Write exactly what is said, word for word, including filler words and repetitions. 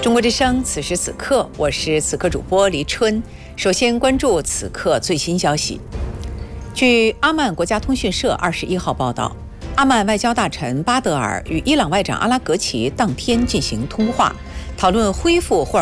中国之声，此时此刻，我是此刻主播黎春。首先关注此刻最新消息。据阿曼国家通讯社二十一号报道，阿曼外交大臣巴德尔与伊朗外长阿拉格齐当天进行通话，讨论恢复霍尔